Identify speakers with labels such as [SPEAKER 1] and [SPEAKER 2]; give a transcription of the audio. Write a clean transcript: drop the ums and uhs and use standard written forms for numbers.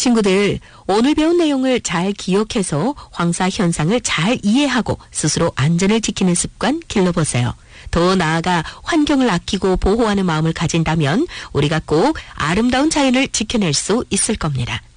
[SPEAKER 1] 친구들, 오늘 배운 내용을 잘 기억해서 황사 현상을 잘 이해하고 스스로 안전을 지키는 습관 길러보세요. 더 나아가 환경을 아끼고 보호하는 마음을 가진다면 우리가 꼭 아름다운 자연을 지켜낼 수 있을 겁니다.